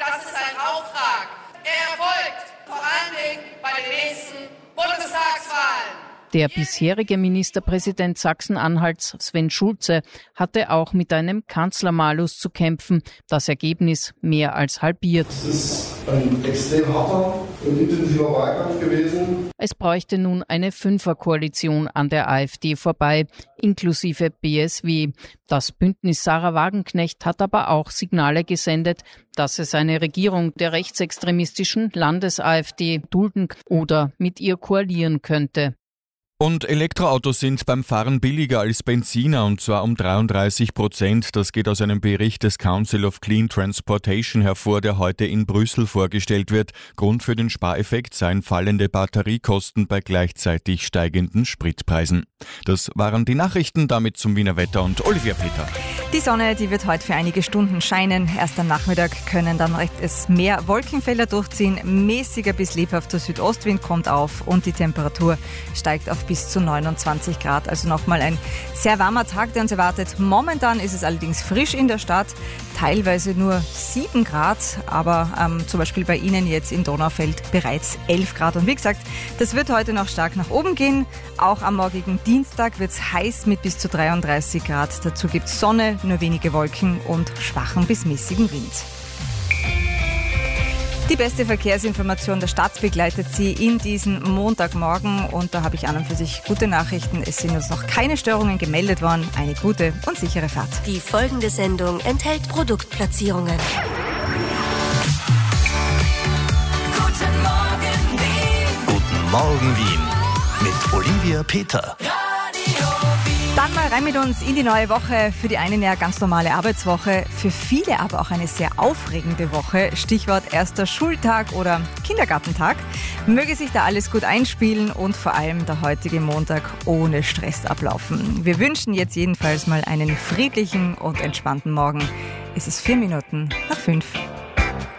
das ist ein Auftrag. Er erfolgt vor allen Dingen bei den nächsten Bundestagswahlen. Der bisherige Ministerpräsident Sachsen-Anhalts Sven Schulze hatte auch mit einem Kanzlermalus zu kämpfen. Das Ergebnis mehr als halbiert. Es ist ein extrem harter und intensiver Wahlkampf gewesen. Es bräuchte nun eine Fünferkoalition an der AfD vorbei, inklusive BSW. Das Bündnis Sarah Wagenknecht hat aber auch Signale gesendet, dass es eine Regierung der rechtsextremistischen Landes-AfD dulden oder mit ihr koalieren könnte. Und Elektroautos sind beim Fahren billiger als Benziner, und zwar um 33%. Das geht aus einem Bericht des Council of Clean Transportation hervor, der heute in Brüssel vorgestellt wird. Grund für den Spareffekt seien fallende Batteriekosten bei gleichzeitig steigenden Spritpreisen. Das waren die Nachrichten, damit zum Wiener Wetter und Olivia Peter. Die Sonne, die wird heute für einige Stunden scheinen. Erst am Nachmittag können dann es mehr Wolkenfelder durchziehen. Mäßiger bis lebhafter Südostwind kommt auf und die Temperatur steigt auf bis zu 29 Grad. Also nochmal ein sehr warmer Tag, der uns erwartet. Momentan ist es allerdings frisch in der Stadt. Teilweise nur 7 Grad, aber zum Beispiel bei Ihnen jetzt in Donaufeld bereits 11 Grad. Und wie gesagt, das wird heute noch stark nach oben gehen. Auch am morgigen Dienstag wird es heiß mit bis zu 33 Grad. Dazu gibt es Sonne, nur wenige Wolken und schwachen bis mäßigen Wind. Die beste Verkehrsinformation der Stadt begleitet Sie in diesen Montagmorgen und da habe ich an und für sich gute Nachrichten. Es sind uns noch keine Störungen gemeldet worden. Eine gute und sichere Fahrt. Die folgende Sendung enthält Produktplatzierungen. Guten Morgen Wien. Guten Morgen Wien mit Olivia Peter. Dann mal rein mit uns in die neue Woche. Für die einen ja ganz normale Arbeitswoche, für viele aber auch eine sehr aufregende Woche. Stichwort erster Schultag oder Kindergartentag. Möge sich da alles gut einspielen und vor allem der heutige Montag ohne Stress ablaufen. Wir wünschen jetzt jedenfalls mal einen friedlichen und entspannten Morgen. Es ist 4 Minuten nach 5.